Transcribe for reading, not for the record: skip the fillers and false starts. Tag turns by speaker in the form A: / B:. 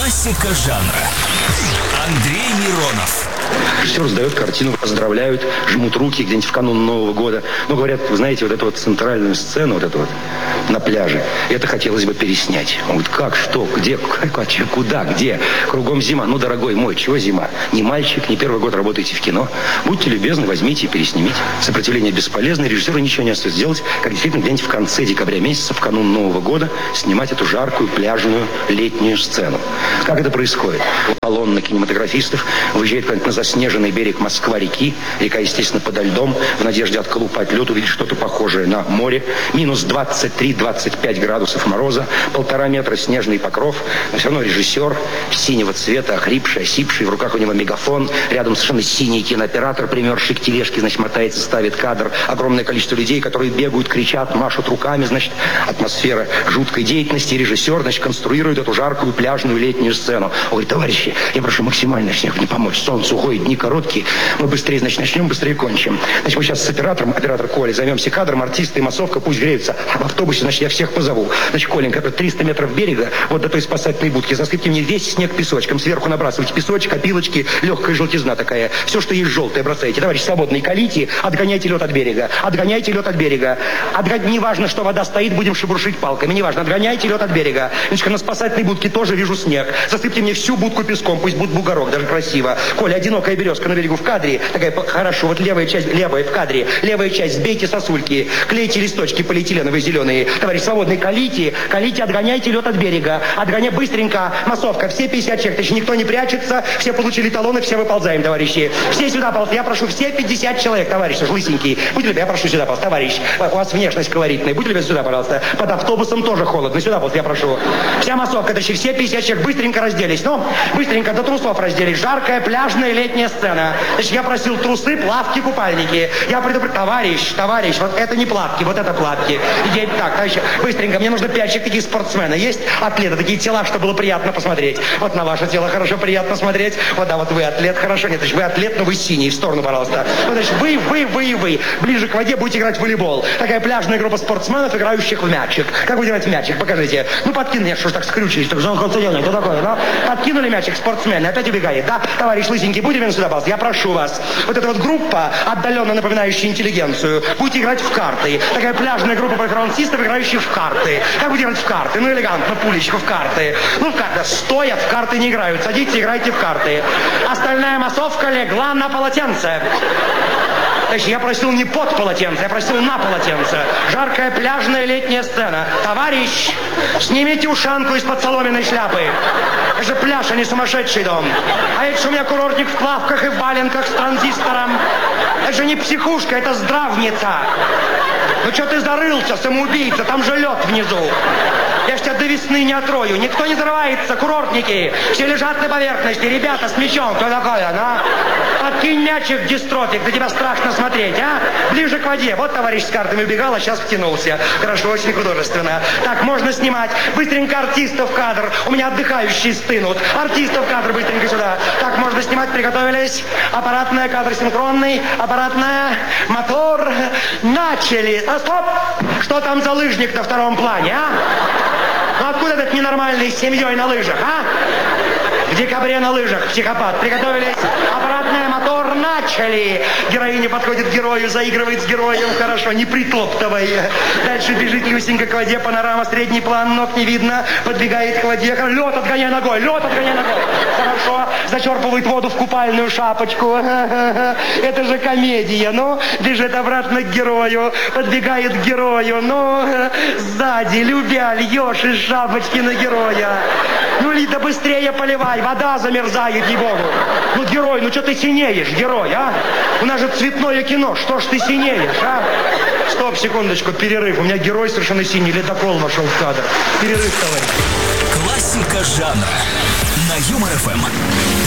A: Классика жанра. Андрей Миронов.
B: Режиссер сдает картину, поздравляют, жмут руки где-нибудь в канун Нового года. Ну, говорят, вы знаете, вот эту вот центральную сцену, вот эту вот на пляже, это хотелось бы переснять. Он говорит, как, что, где, куда, где? Кругом зима. Ну, дорогой мой, чего зима? Не мальчик, не первый год работаете в кино. Будьте любезны, возьмите и переснимите. Сопротивление бесполезно, режиссеру ничего не остается сделать, как действительно где-нибудь в конце декабря месяца, в канун Нового года, снимать эту жаркую, пляжную, летнюю сцену. Как это происходит? Колонна кинематографистов выезжает куда-нибудь на заснеженный берег Москва-реки. Река, естественно, подо льдом, в надежде отколупать лед, увидеть что-то похожее на море. Минус 23-25 градусов мороза, 1,5 метра снежный покров. Но все равно режиссер синего цвета, охрипший, осипший, в руках у него мегафон. Рядом совершенно синий кинооператор, примерзший к тележке, значит, мотается, ставит кадр. Огромное количество людей, которые бегают, кричат, машут руками, значит, атмосфера жуткой деятельности. Режиссер, значит, конструирует эту жаркую, пляжную, летнюю сцену. Он говорит, товарищи, я прошу максимально всех мне помочь. Солнце уходит, дни короткие. Мы быстрее, значит, начнем, быстрее кончим. Значит, мы сейчас с оператором, оператор Коля, займемся кадром, артисты и массовка пусть греются. А в автобусе, значит, я всех позову. Значит, Коленька, 300 метров берега, вот до той спасательной будки. Засыпьте мне весь снег песочком. Сверху набрасывайте песочек, опилочки, легкая желтизна такая. Все, что есть желтое, бросайте. Товарищ свободный, калите, отгоняйте лед от берега. Отгоняйте лед от берега. Неважно, что вода стоит, будем шебуршить палками. Неважно, отгоняйте лед от берега. Значит, на спасательной будке тоже вижу снег. Засыпьте мне всю будку песком, пусть будет бугорок, даже красиво. Коля, одинокая березка на берегу в кадре. Такая, хорошо, вот левая в кадре. Левая часть, сбейте сосульки, клейте листочки полиэтиленовые зеленые. Товарищ свободный, калите, отгоняйте лед от берега. Отгоняй быстренько, массовка, все 50 человек. Значит, никто не прячется, все получили талоны, все выползаем, товарищи. Все сюда, пожалуйста, я прошу, все 50 человек, товарищ, лысенький. Будьте любезны, я прошу сюда, пожалуйста, товарищ. У вас внешность колоритная, будьте любезны сюда, пожалуйста. Под автобусом тоже холодно, сюда, пожалуйста, я прошу. Вся массовка, товарищи, все 50 человек, быстренько разделись. Ну, быстренько до трусов разделись. Жаркая, пляжная, летняя сцена. Значит, я просил трусы, плавки, купальники. Я предупреждаю, товарищ, вот это не плавки, вот это плавки. Идите так, товарищи, быстренько, мне нужно 5 человек, такие спортсмены. Есть атлеты, такие тела, чтобы было приятно посмотреть. Вот на ваше тело хорошо, приятно смотреть. Вот, да, вот вы атлет, хорошо. Нет, значит, вы атлет, но вы синий, в сторону, пожалуйста. Вот, значит, вы. Ближе к воде будете играть в волейбол. Такая пляжная группа спортсменов, играющих в мячик. Как вы играете в мячик? Покажите. Ну, подкинули, что ж так скрючились, так жалко, кто такое, да? Подкинули мячик спортсмены, опять убегает, да? Товарищ лысенький, будете мне сюда, пожалуйста? Я прошу вас. Вот эта вот группа, отдаленно напоминающая интеллигенцию, будете играть в карты. Такая пляжная группа перформансистов, играющих в карты. Как будете играть в карты? Ну, элегантно, пулечку в карты. Ну, в карты. Стоя в карты не играют. Садитесь, играйте в карты. Остальная массовка легла на полотенце. Значит, я просил не под полотенце, я просил на полотенце. Жаркая пляжная летняя сцена. Товарищ, снимите ушанку из-под соломенной шляпы. Это же пляж, а не сумасшедший дом. А это же у меня курортник в плавках и в валенках с транзистором. Это же не психушка, это здравница. Ну что ты зарылся, самоубийца, там же лед внизу. Я ж тебя до весны не отрою. Никто не зарывается, курортники. Все лежат на поверхности. Ребята с мячом. Кто такой, а? Подкинь мячик, дистрофик. На тебя страшно смотреть, а? Ближе к воде. Вот товарищ с картами убегал, а сейчас втянулся. Хорошо, очень художественно. Так, можно снимать. Быстренько артистов в кадр. У меня отдыхающие стынут. Артистов в кадр быстренько сюда. Так, можно снимать. Приготовились. Аппаратная, кадр синхронный. Аппаратная. Мотор. Начали. А, стоп! Что там за лыжник на втором плане, а? Ну откуда этот ненормальный с семьей на лыжах, а? В декабре на лыжах, психопат. Приготовились. Аппаратная, мотор, начали. Героиня подходит к герою, заигрывает с героем. Хорошо, не притоптывай. Дальше бежит Люсенька к воде, панорама, средний план, ног не видно. Подбегает к воде. Лед отгоняй ногой, Хорошо. Зачерпывает воду в купальную шапочку. Это же комедия. Ну, бежит обратно к герою. Подбегает к герою. Ну, сзади, любя, льешь из шапочки на героя. Ну, Лида, быстрее поливай. Вода замерзает, ей-богу. Ну, герой, ну что ты синеешь, герой, а? У нас же цветное кино, что ж ты синеешь, а? Стоп, секундочку, перерыв. У меня герой совершенно синий, ледокол вошел в кадр. Перерыв, товарищ.
A: Классика жанра на Юмор ФМ.